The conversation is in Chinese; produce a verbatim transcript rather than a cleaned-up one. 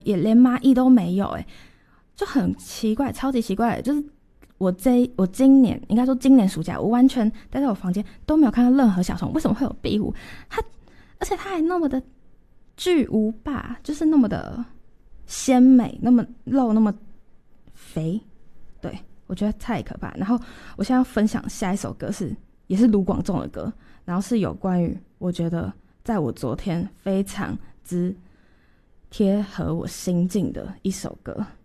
也连蚂蚁都没有、欸，就很奇怪，超级奇怪的。就是我这我今年应该说今年暑假，我完全待在我房间都没有看到任何小虫。为什么会有壁虎？它而且它还那么的巨无霸，就是那么的鲜美，那么肉那么肥，对，我觉得太可怕。然后我现在要分享下一首歌是也是卢广仲的歌，然后是有关于我觉得在我昨天非常之贴合我心境的一首歌。